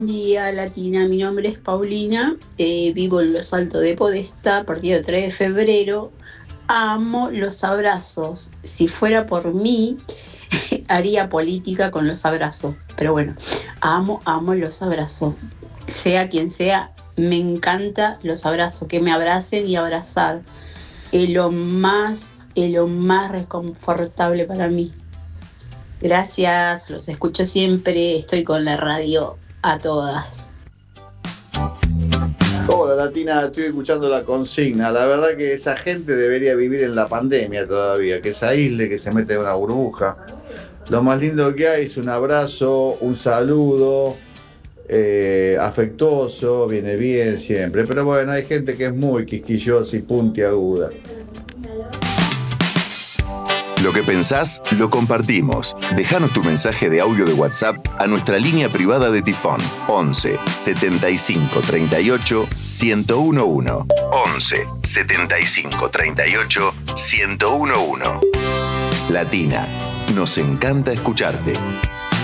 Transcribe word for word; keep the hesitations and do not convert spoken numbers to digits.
Día Latina, mi nombre es Paulina, eh, vivo en Los Altos de Podestá, a partir del tres de febrero. Amo los abrazos. Si fuera por mí, haría política con los abrazos. Pero bueno, amo, amo los abrazos. Sea quien sea, me encanta los abrazos, que me abracen y abrazar. Es lo más, es lo más reconfortable para mí. Gracias, los escucho siempre, estoy con la radio a todas. Hola Latina, estoy escuchando la consigna. La verdad que esa gente debería vivir en la pandemia todavía, que se aísle, que se mete en una burbuja. Lo más lindo que hay es un abrazo, un saludo, eh, afectuoso, viene bien siempre. Pero bueno, hay gente que es muy quisquillosa y puntiaguda. Lo que pensás, lo compartimos. Déjanos tu mensaje de audio de WhatsApp a nuestra línea privada de Tifón. once setenta y cinco treinta y ocho ciento uno. once setenta y cinco treinta y ocho ciento uno. Latina, nos encanta escucharte.